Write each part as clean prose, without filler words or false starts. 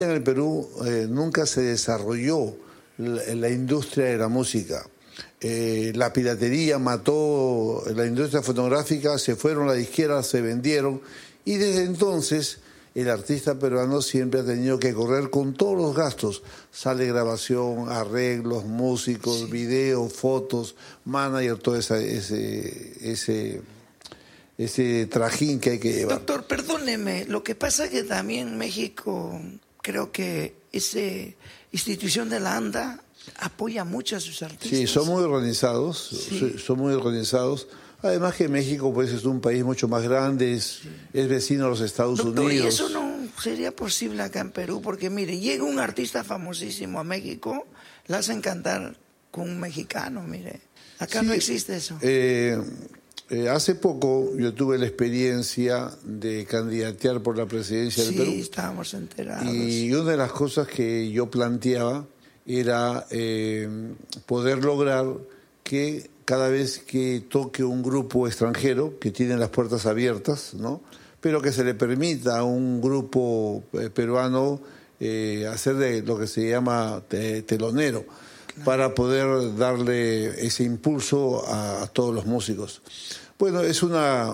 En el Perú nunca se desarrolló la industria de la música. La piratería mató la industria fonográfica, se fueron a la izquierda, se vendieron y desde entonces el artista peruano siempre ha tenido que correr con todos los gastos. Sale grabación, arreglos, músicos, videos, fotos, manager, todo ese trajín que hay que llevar. Doctor, perdóneme, lo que pasa es que también México, creo que esa institución de la ANDA apoya mucho a sus artistas. Sí, son muy organizados, sí. Son muy organizados. Además que México pues es un país mucho más grande, es vecino a los Estados Unidos. Y eso no sería posible acá en Perú, porque mire, llega un artista famosísimo a México, la hacen cantar con un mexicano, mire. Acá sí, no existe eso. Hace poco yo tuve la experiencia de candidatear por la presidencia del Perú. Sí, estábamos enterados. Y una de las cosas que yo planteaba era poder lograr que cada vez que toque un grupo extranjero, que tiene las puertas abiertas, ¿no?, pero que se le permita a un grupo peruano hacer de lo que se llama telonero, claro, para poder darle ese impulso a todos los músicos. Bueno, es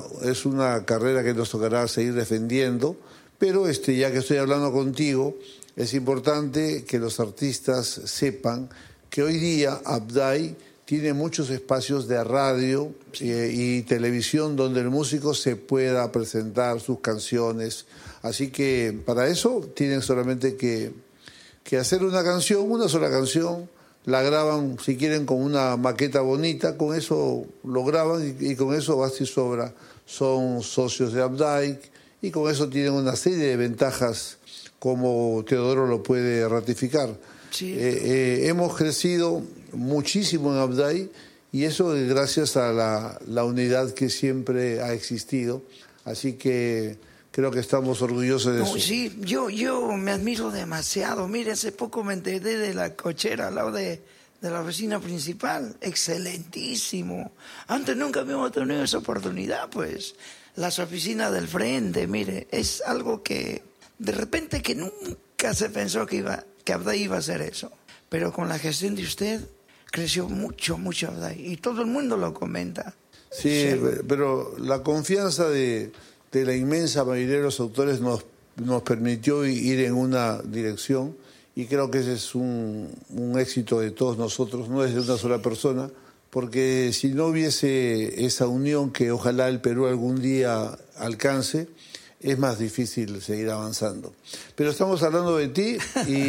una carrera que nos tocará seguir defendiendo, pero ya que estoy hablando contigo, es importante que los artistas sepan que hoy día Abday tiene muchos espacios de radio y televisión donde el músico se pueda presentar sus canciones. Así que para eso tienen solamente que hacer una canción, una sola canción, la graban si quieren con una maqueta bonita, con eso lo graban y con eso basta y sobra. Son socios de Abday y con eso tienen una serie de ventajas como Teodoro lo puede ratificar. Sí. Hemos crecido muchísimo en Abday y eso es gracias a la unidad que siempre ha existido. Así que creo que estamos orgullosos de eso. Sí, yo me admiro demasiado. Mire, hace poco me enteré de la cochera al lado de la oficina principal. Excelentísimo. Antes nunca habíamos tenido esa oportunidad, pues. Las oficinas del frente, mire, es algo que de repente que nunca se pensó que Abday iba a hacer eso. Pero con la gestión de usted creció mucho Abday y todo el mundo lo comenta. Sí, pero la confianza de la inmensa mayoría de los autores nos permitió ir en una dirección y creo que ese es un éxito de todos nosotros, no es de una sola persona, porque si no hubiese esa unión que ojalá el Perú algún día alcance, es más difícil seguir avanzando. Pero estamos hablando de ti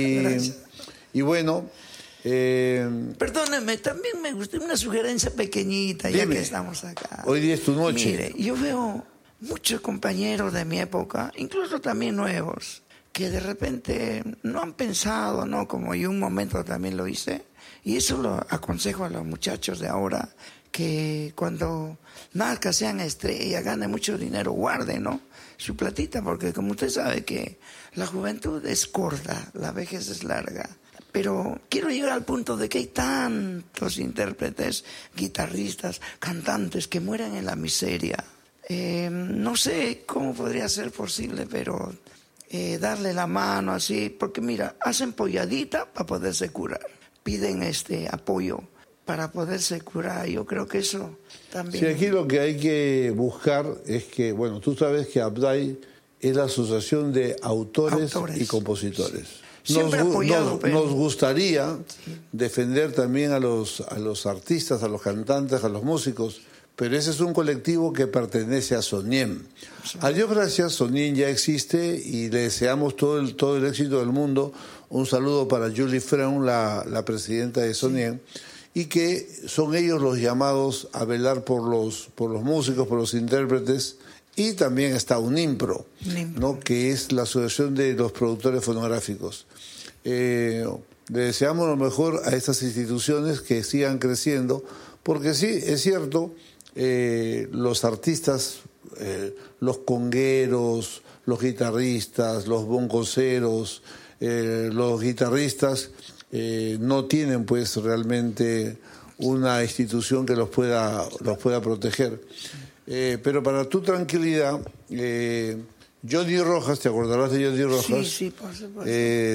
y bueno... Perdóneme, también me gusta una sugerencia pequeñita, ya que estamos acá. Hoy día es tu noche. Mire, yo veo muchos compañeros de mi época, incluso también nuevos, que de repente no han pensado, ¿no? Como yo un momento también lo hice. Y eso lo aconsejo a los muchachos de ahora, que cuando nazca, sean estrellas, ganen mucho dinero, guarden, ¿no?, su platita, porque como usted sabe que la juventud es corta, la vejez es larga. Pero quiero llegar al punto de que hay tantos intérpretes, guitarristas, cantantes que mueren en la miseria. No sé cómo podría ser posible, pero darle la mano así, porque mira, hacen polladita para poderse curar, piden apoyo para poderse curar. Yo creo que eso también... Sí, aquí lo que hay que buscar es que, bueno, tú sabes que Abday es la asociación de autores y compositores. Siempre apoyado, pero... Nos gustaría defender también a los artistas, a los cantantes, a los músicos, pero ese es un colectivo que pertenece a SONIEM. A Dios gracias, SONIEM ya existe y le deseamos todo el éxito del mundo. Un saludo para Julie Freund, la presidenta de SONIEM, y que son ellos los llamados a velar por los músicos, por los intérpretes. Y también está UNIMPRO, ¿no?, que es la Asociación de los Productores Fonográficos. Le deseamos lo mejor a estas instituciones, que sigan creciendo, porque sí, es cierto, los artistas, los congueros, los guitarristas, los bongoceros, los guitarristas no tienen pues realmente una institución que los pueda proteger. Pero para tu tranquilidad, Johnny Rojas, ¿te acordarás de Johnny Rojas? Sí, por supuesto.